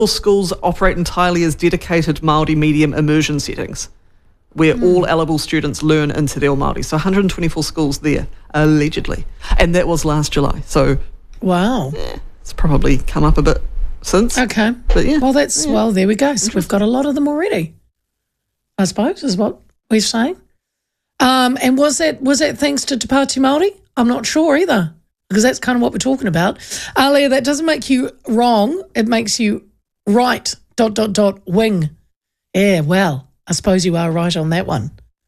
schools operate entirely as dedicated Māori medium immersion settings, where all eligible students learn in Te Reo Māori. So 124 schools there, allegedly. And that was last July. So, wow. It's probably come up a bit since. Okay. But yeah. Well, there we go. So we've got a lot of them already, I suppose, is what we're saying. And was that thanks to Te Pāti Māori? I'm not sure either, because that's kind of what we're talking about. Leah, that doesn't make you wrong. It makes you right, ... wing. Yeah, well, I suppose you are right on that one.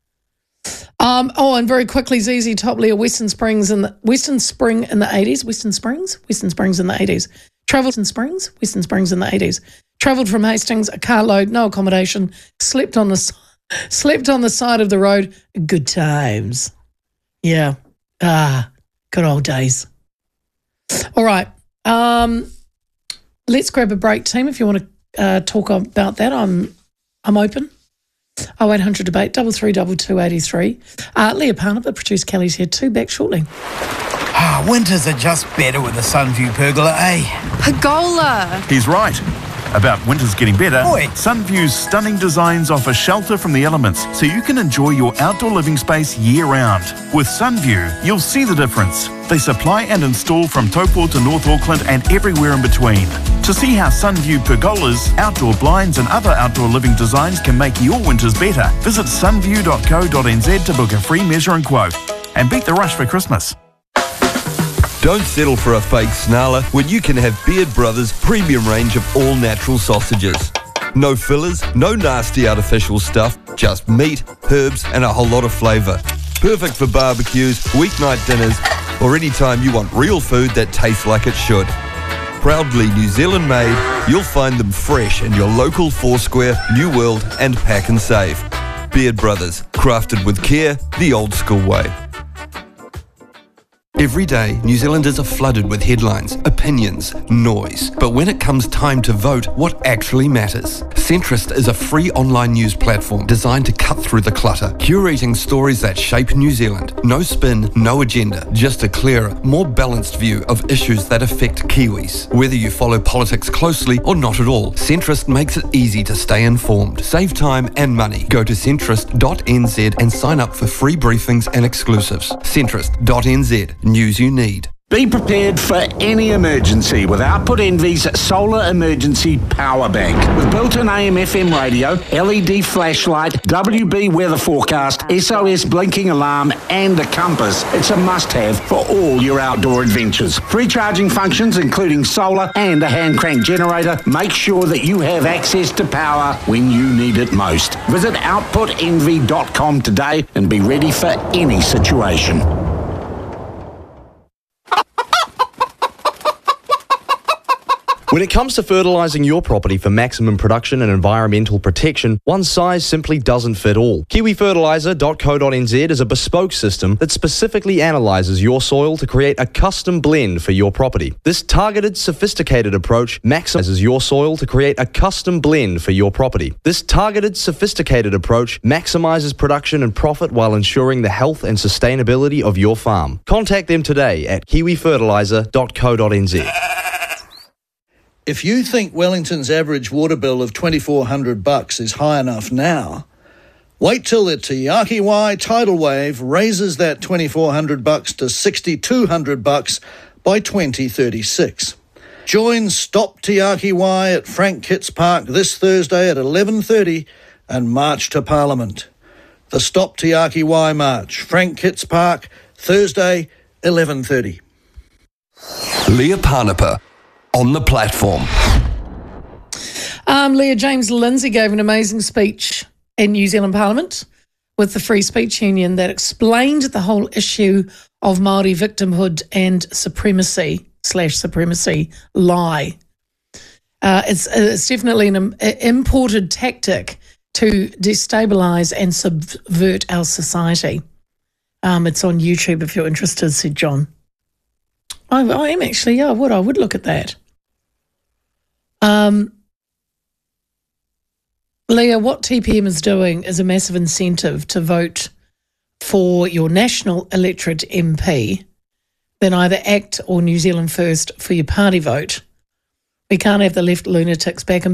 And very quickly, ZZ Top, Leah, Western Spring in the 80s. Western Springs in the 80s. Western Springs in the 80s. Travelled from Hastings, a carload, no accommodation, slept on the side of the road. Good times. Yeah. Good old days. All right. Let's grab a break, team. If you want to talk about that, I'm open. 0800 debate 332283. Leah Parnapa, producer Kelly's here too. Back shortly. Winters are just better with a Sunview pergola, eh? Pergola. He's right. About winters getting better, Oi. Sunview's stunning designs offer shelter from the elements so you can enjoy your outdoor living space year-round. With Sunview, you'll see the difference. They supply and install from Taupo to North Auckland and everywhere in between. To see how Sunview pergolas, outdoor blinds and other outdoor living designs can make your winters better, visit sunview.co.nz to book a free measure and quote. And beat the rush for Christmas. Don't settle for a fake snarler when you can have Beard Brothers' premium range of all-natural sausages. No fillers, no nasty artificial stuff, just meat, herbs and a whole lot of flavour. Perfect for barbecues, weeknight dinners or any time you want real food that tastes like it should. Proudly New Zealand made, you'll find them fresh in your local Foursquare, New World and Pack and Save. Beard Brothers, crafted with care, the old school way. Every day, New Zealanders are flooded with headlines, opinions, noise. But when it comes time to vote, what actually matters? Centrist is a free online news platform designed to cut through the clutter, curating stories that shape New Zealand. No spin, no agenda, just a clearer, more balanced view of issues that affect Kiwis. Whether you follow politics closely or not at all, Centrist makes it easy to stay informed. Save time and money. Go to centrist.nz and sign up for free briefings and exclusives. Centrist.nz. News you need. Be prepared for any emergency with Output Envy's Solar Emergency Power Bank. With built-in AM/FM radio, LED flashlight, WB weather forecast, SOS blinking alarm and a compass, it's a must-have for all your outdoor adventures. Free charging functions including solar and a hand-crank generator make sure that you have access to power when you need it most. Visit outputenvy.com today and be ready for any situation. When it comes to fertilising your property for maximum production and environmental protection, one size simply doesn't fit all. KiwiFertiliser.co.nz is a bespoke system that specifically analyses your soil to create a custom blend for your property. This targeted, sophisticated approach maximises your soil to create a custom blend for your property. This targeted, sophisticated approach maximises production and profit while ensuring the health and sustainability of your farm. Contact them today at KiwiFertiliser.co.nz. If you think Wellington's average water bill of $2,400 is high enough now, wait till the Te Āki tidal wave raises that $2,400 to $6,200 by 2036. Join Stop Te Āki at Frank Kitts Park this Thursday at 11:30 and march to Parliament. The Stop Te Āki March, Frank Kitts Park, Thursday, 11:30. Leah Parnapa. On the platform. Leah, James Lindsay gave an amazing speech in New Zealand Parliament with the Free Speech Union that explained the whole issue of Māori victimhood and supremacy lie. It's definitely an imported tactic to destabilise and subvert our society. It's on YouTube if you're interested, said John. I am actually, I would look at that. Leah, what TPM is doing is a massive incentive to vote for your national electorate MP, then either ACT or New Zealand First for your party vote, We can't have the left lunatics back in